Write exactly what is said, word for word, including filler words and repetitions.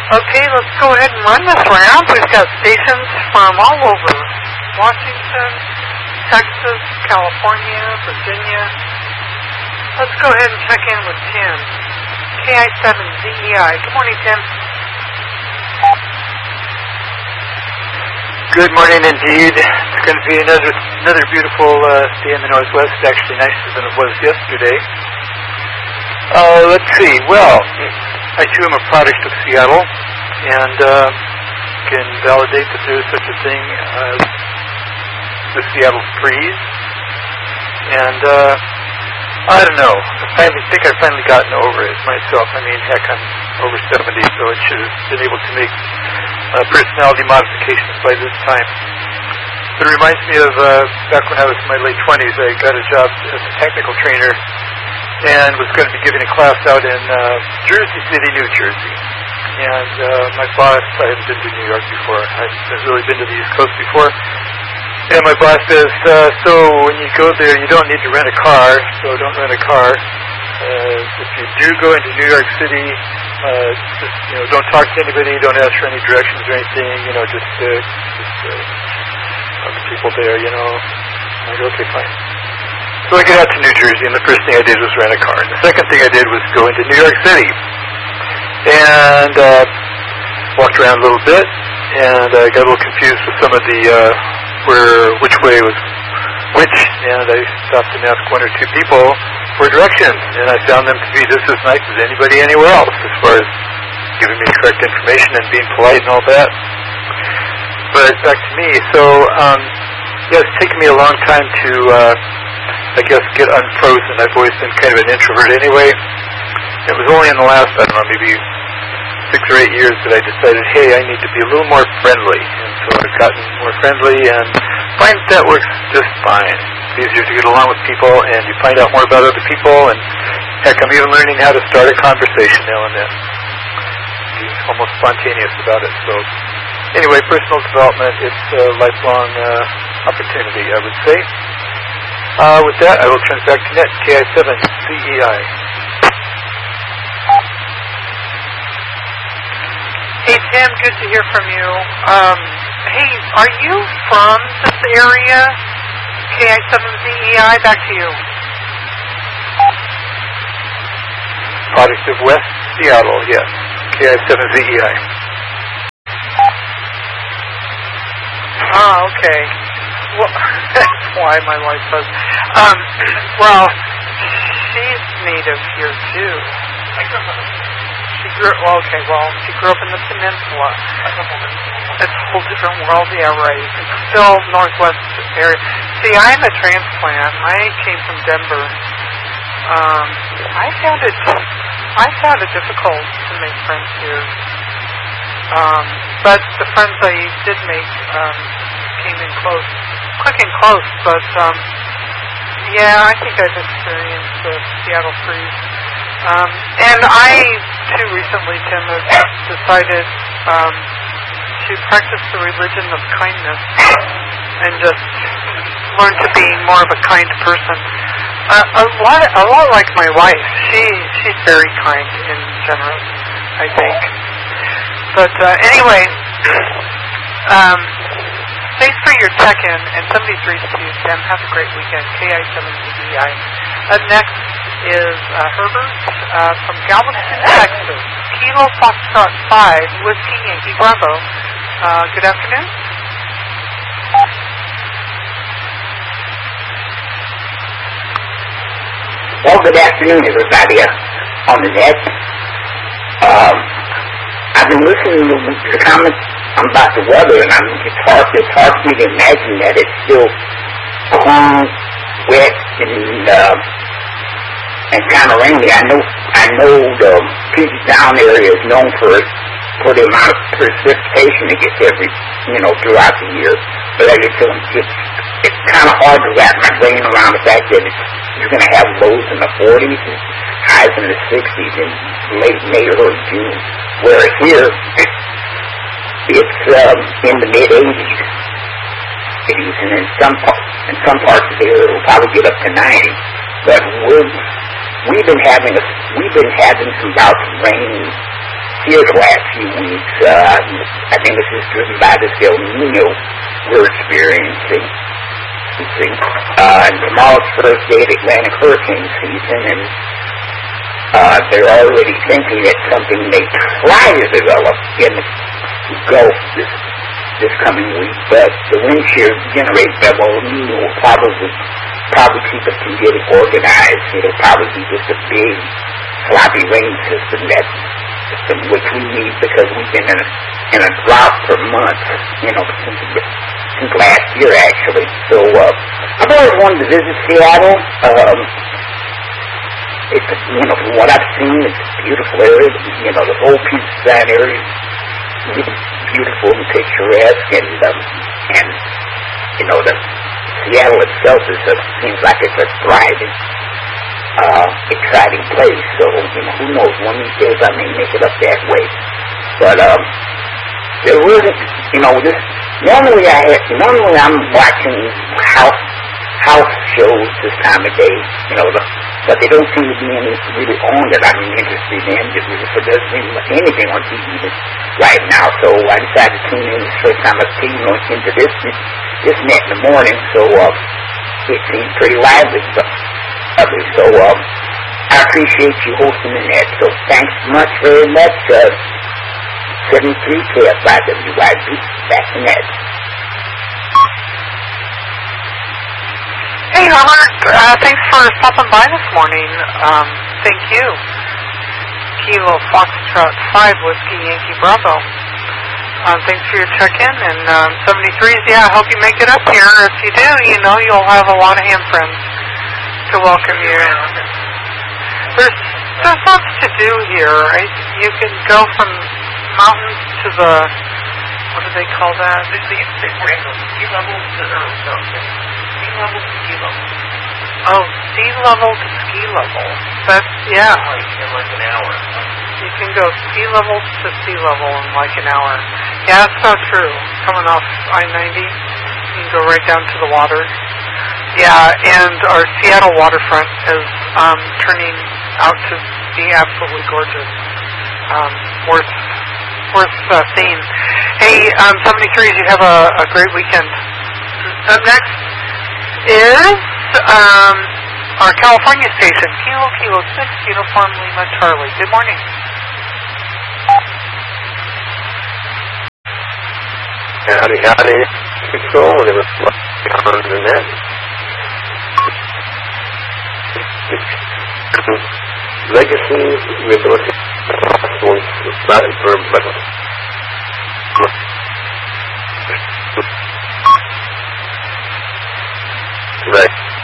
Okay, let's go ahead and run this round. We've got stations from all over Washington, Texas, California, Virginia. Let's go ahead and check in with Tim. K I seven Z E I. Good morning, Tim. Good morning indeed. It's going to be another another beautiful uh, day in the Northwest, actually nicer than it was yesterday. Uh, let's see. Well, I too am a product of Seattle, and uh, can validate that there is such a thing as the Seattle freeze. And uh, I don't know. I finally think I've finally gotten over it myself. I mean, heck, I'm over seventy, so I should have been able to make uh, personality modifications by this time. But it reminds me of uh, back when I was in my late twenties, I got a job as a technical trainer and was going to be giving a class out in uh, Jersey City, New Jersey. And uh, my boss, I hadn't been to New York before. I hadn't really been to the East Coast before. And my boss says, uh, so when you go there, you don't need to rent a car, so don't rent a car. Uh, if you do go into New York City, uh, just, you know, don't talk to anybody, don't ask for any directions or anything, you know, just, uh, just uh, talk to people there, you know. I go, okay, fine. So I get out to New Jersey, and the first thing I did was rent a car. And the second thing I did was go into New York City. And uh, walked around a little bit, and I uh, got a little confused with some of the... Uh, where which way was which, and I stopped and asked one or two people for directions, and I found them to be just as nice as anybody anywhere else as far as giving me correct information and being polite and all that. But back to me, so um, yeah, it's taken me a long time to, uh, I guess, get unfrozen. I've always been kind of an introvert anyway. It was only in the last, I don't know, maybe six or eight years that I decided, hey, I need to be a little more friendly. And so I've gotten more friendly and find that works just fine. It's easier to get along with people, and you find out more about other people, and heck, I'm even learning how to start a conversation now and then. Be almost spontaneous about it. So anyway, personal development, it's a lifelong uh, opportunity, I would say. Uh, with that, I will turn it back to Net, K I seven C E I. Hey, Tim, good to hear from you. Um, hey, are you from this area? K I seven Z E I, back to you. Product of West Seattle, yes. K I seven Z E I. Ah, okay. Well, that's why my wife says. Um, well, she's native here, too. She grew, well, okay, well, she grew up in the peninsula. It's a whole different world, yeah, right. It's still northwest area. See, I'm a transplant. I came from Denver. Um, I found it, I found it difficult to make friends here. Um, but the friends I did make, um, came in close, quick and close, but, um, yeah, I think I've experienced the Seattle freeze. Um, and I, too, recently, Tim, have decided um, to practice the religion of kindness and just learn to be more of a kind person. Uh, a lot, a lot like my wife. She, she's very kind and generous, I think. But uh, anyway, um, thanks for your check-in, and somebody's reached you, Tim. Have a great weekend. K I seven Z E I. Up next is uh, Herbert uh, from Galveston, Texas. Kilo Foxtrot five, Whiskey Yankee Bravo. Uh, good afternoon. Well, good afternoon, everybody on the net. Um, I've been listening to the comments about the weather, and I'm, it's hard, it's hard for me to imagine that it's still cool, wet, and uh, and kind of rainy. I know, I know the Puget Sound area is known for it, for the amount of precipitation it gets every, you know, throughout the year. But I guess it's it's kind of hard to wrap my brain around the fact that it's, you're going to have lows in the forties and highs in the sixties in late May or early June. Whereas here, it's um, in the mid eighties. And in some in some parts of the area, it'll probably get up to ninety. But we're We've been having a, we've been having some bouts of rain here the last few weeks. Uh, I think this is driven by this El Nino we're experiencing. Uh, and tomorrow's first day of Atlantic hurricane season, and uh, they're already thinking that something may try to develop in the Gulf this this coming week, but the wind shear generated by El Nino will probably probably keep us from getting organized. It'll probably be just a big sloppy rain system that system which we need because we've been in a, in a drought for months, you know, since, since last year actually. So uh, I've always wanted to visit Seattle. Um, it's a, you know, from what I've seen, it's a beautiful area. You know, the whole Puget Sound area is really beautiful and picturesque, and um, and you know, the Seattle itself is a, seems like it's a thriving, uh, exciting place. So you know, who knows? One of these days I may make it up that way. But um, there wasn't, you know, this. Normally I have, normally I'm watching house house shows this time of day, you know, the, but they don't seem to be any really on that I'm interested in. There doesn't seem like anything on T V right now, so I decided to tune in the first time I've seen into this this net in the morning. So uh, it seems pretty lively. So, so um, I appreciate you hosting the net. So thanks much, very much. Uh, seventy-three K F I W Y B, back to net. Hey, Robert. Uh, thanks for stopping by this morning. Um, thank you. Kilo Foxtrot five Whiskey Yankee Bravo. Um, thanks for your check-in. And um, seventy-threes, yeah, I hope you make it up here. If you do, you know you'll have a lot of ham friends to welcome you. There's, there's lots to do here. Right? You can go from mountains to the, what do they call that? They used to say sea level to earth, so sea level to ski level. Oh, sea level to ski level. That's, yeah. Like, in like an hour. You can go sea level to sea level in like an hour. Yeah, that's so true. Coming off I ninety, you can go right down to the water. Yeah, and our Seattle waterfront is um, turning out to be absolutely gorgeous. Um, worth worth uh, seeing. Hey, um, seventy-threes, you have a, a great weekend. Up next is um, our California station, Kilo Kilo six Uniform Lima Charlie. Good morning. Howdy, howdy. Control, and it was on the net. Legacy, with the started for but right.